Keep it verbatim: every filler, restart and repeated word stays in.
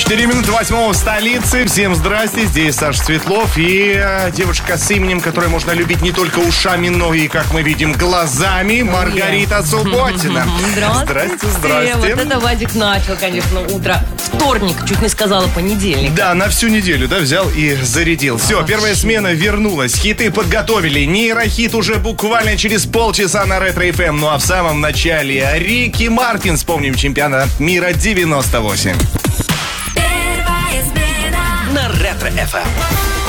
четыре минуты восьмого в столице. Всем здрасте, здесь Саша Светлов и э, девушка с именем, которую можно любить не только ушами, но и, как мы видим, глазами, Маргарита Субботина. Здравствуйте. Здрасте, здрасте. Вот это Вадик начал, конечно, утро. Вторник, чуть не сказала понедельник. Да, на всю неделю, да, взял и зарядил. Все, Вообще. Первая смена вернулась. Хиты подготовили. Нейрохит уже буквально через полчаса на Ретро эф эм. Ну а в самом начале Рики Мартин. Вспомним чемпионат мира девяносто восемь. На Ретро эф эм.